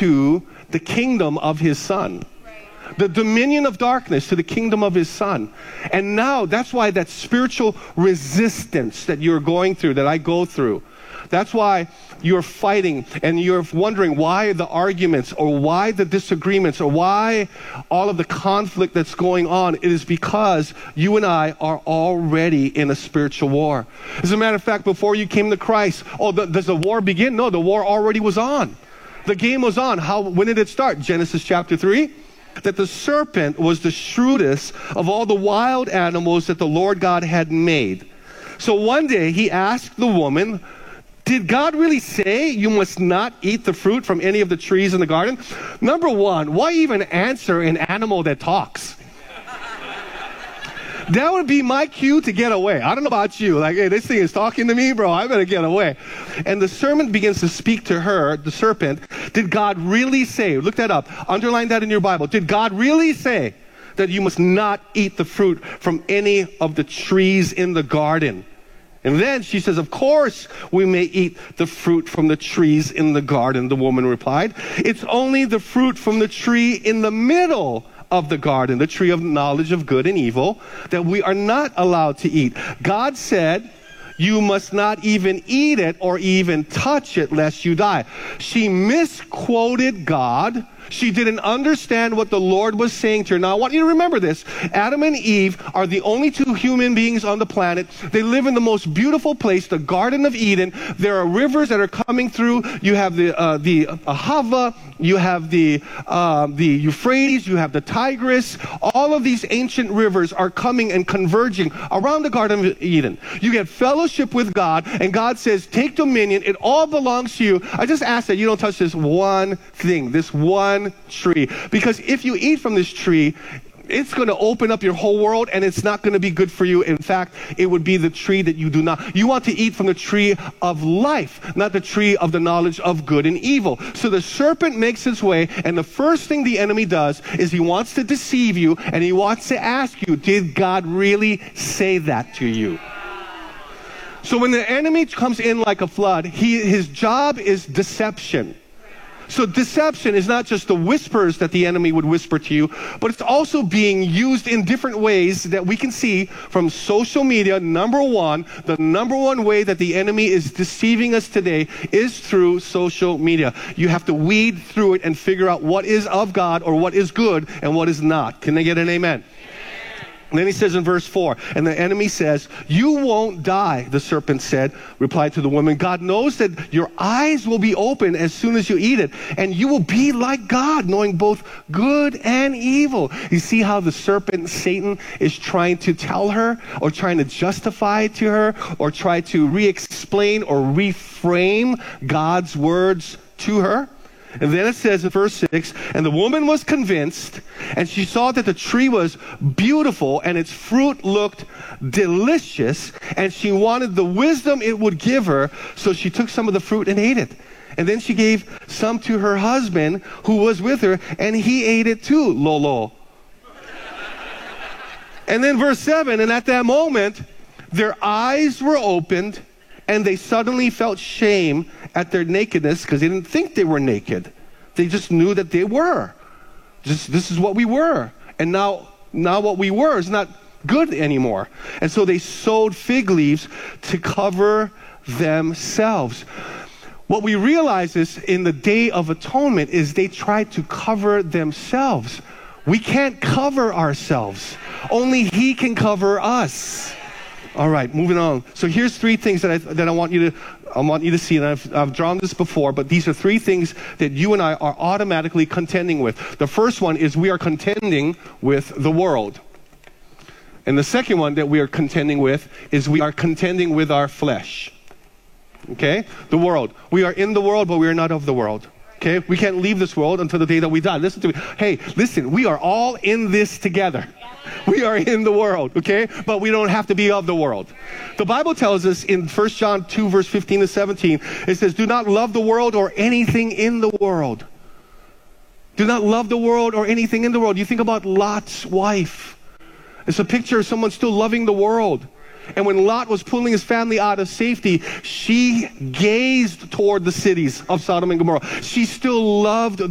into the kingdom of his son. The dominion of darkness to the kingdom of his son. And now that's why that spiritual resistance that you're going through, that I go through, that's why you're fighting and you're wondering why the arguments or why the disagreements or why all of the conflict that's going on. It is because you and I are already in a spiritual war. As a matter of fact, before you came to Christ, does the war begin? No, the war already was on. The game was on. When did it start? Genesis chapter 3. That the serpent was the shrewdest of all the wild animals that the Lord God had made. So one day he asked the woman, did God really say you must not eat the fruit from any of the trees in the garden? Number one, why even answer an animal that talks? That would be my cue to get away. I don't know about you. Like, hey, this thing is talking to me, bro. I better get away. And the serpent begins to speak to her, the serpent. Did God really say, look that up, underline that in your Bible. Did God really say that you must not eat the fruit from any of the trees in the garden? And then she says, of course we may eat the fruit from the trees in the garden, the woman replied. It's only the fruit from the tree in the middle of the garden, the tree of knowledge of good and evil, that we are not allowed to eat. God said, you must not even eat it or even touch it lest you die. She misquoted God. She didn't understand what the Lord was saying to her. Now, I want you to remember this. Adam and Eve are the only two human beings on the planet. They live in the most beautiful place, the Garden of Eden. There are rivers that are coming through. You have the Ahava, you have the Euphrates, you have the Tigris. All of these ancient rivers are coming and converging around the Garden of Eden. You get fellowship with God, and God says, take dominion. It all belongs to you. I just ask that you don't touch this one thing, this one tree. Because if you eat from this tree, it's going to open up your whole world, and it's not going to be good for you. In fact, it would be the tree that you do not. You want to eat from the tree of life, not the tree of the knowledge of good and evil. So the serpent makes his way, and the first thing the enemy does is he wants to deceive you, and he wants to ask you, did God really say that to you? So when the enemy comes in like a flood, his job is deception. So deception is not just the whispers that the enemy would whisper to you, but it's also being used in different ways that we can see from social media. The number one way that the enemy is deceiving us today is through social media. You have to weed through it and figure out what is of God or what is good and what is not. Can I get an amen? And then he says in verse 4, and the enemy says, you won't die, the serpent said, replied to the woman. God knows that your eyes will be open as soon as you eat it, and you will be like God, knowing both good and evil. You see how the serpent, Satan, is trying to tell her, or trying to justify to her, or try to re-explain or reframe God's words to her? And then it says in verse 6, and the woman was convinced, and she saw that the tree was beautiful, and its fruit looked delicious, and she wanted the wisdom it would give her, so she took some of the fruit and ate it. And then she gave some to her husband, who was with her, and he ate it too, lolo. And then verse 7, and at that moment, their eyes were opened, and they suddenly felt shame at their nakedness, because they didn't think they were naked. They just knew that they were. This is what we were. And now what we were is not good anymore. And so they sewed fig leaves to cover themselves. What we realize is in the Day of Atonement is they tried to cover themselves. We can't cover ourselves. Only He can cover us. All right, moving on. So here's three things that I want you to see, and I've drawn this before, but these are three things that you and I are automatically contending with. The first one is we are contending with the world. And the second one that we are contending with is we are contending with our flesh. Okay? The world. We are in the world, but we are not of the world. Okay? We can't leave this world until the day that we die. Listen to me. Hey, listen, we are all in this together. We are in the world, okay? But we don't have to be of the world. The Bible tells us in 1 John 2, verse 15 to 17, it says, do not love the world or anything in the world. Do not love the world or anything in the world. You think about Lot's wife. It's a picture of someone still loving the world. And when Lot was pulling his family out of safety, she gazed toward the cities of Sodom and Gomorrah. She still loved